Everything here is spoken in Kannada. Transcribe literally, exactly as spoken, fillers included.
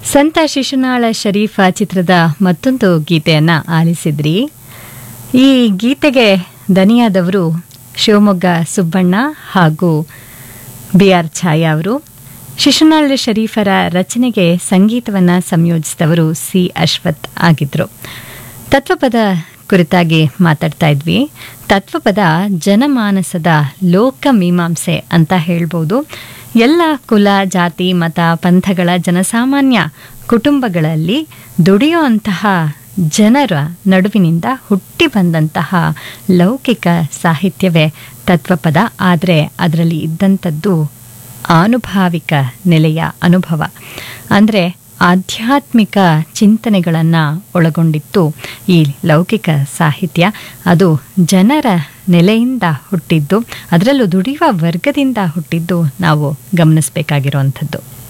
ಸಂತ ಶಿಶುನಾಳ ಶರೀಫ ಚಿತ್ರದ ಮತ್ತೊಂದು ಗೀತೆಯನ್ನು ಆಲಿಸಿದ್ರಿ. ಈ ಗೀತೆಗೆ ದನಿಯಾದವರು ಶಿವಮೊಗ್ಗ ಸುಬ್ಬಣ್ಣ ಹಾಗೂ ಬಿ ಆರ್ ಛಾಯಾ ಅವರು. ಶಿಶುನಾಳ ಶರೀಫರ ರಚನೆಗೆ ಸಂಗೀತವನ್ನು ಸಂಯೋಜಿಸಿದವರು ಸಿ ಅಶ್ವಥ್ ಆಗಿದ್ರು. ತತ್ವಪದ ಕುರಿತಾಗಿ ಮಾತಾಡ್ತಾ ಇದ್ವಿ. ತತ್ವಪದ ಜನಮಾನಸದ ಲೋಕ ಮೀಮಾಂಸೆ ಅಂತ ಹೇಳ್ಬೋದು. ಎಲ್ಲ ಕುಲ, ಜಾತಿ, ಮತ, ಪಂಥಗಳ ಜನಸಾಮಾನ್ಯ ಕುಟುಂಬಗಳಲ್ಲಿ ದುಡಿಯುವಂತಹ ಜನರ ನಡುವಿನಿಂದ ಹುಟ್ಟಿ ಬಂದಂತಹ ಲೌಕಿಕ ಸಾಹಿತ್ಯವೇ ತತ್ವಪದ. ಆದರೆ ಅದರಲ್ಲಿ ಇದ್ದಂಥದ್ದು ಆನುಭಾವಿಕ ನೆಲೆಯ ಅನುಭವ, ಅಂದರೆ ಆಧ್ಯಾತ್ಮಿಕ ಚಿಂತನೆಗಳನ್ನು ಒಳಗೊಂಡಿತ್ತು ಈ ಲೌಕಿಕ ಸಾಹಿತ್ಯ. ಅದು ಜನರ ನೆಲೆಯಿಂದ ಹುಟ್ಟಿದ್ದು, ಅದರಲ್ಲೂ ದುಡಿಯುವ ವರ್ಗದಿಂದ ಹುಟ್ಟಿದ್ದು ನಾವು ಗಮನಿಸಬೇಕಾಗಿರುವಂಥದ್ದು.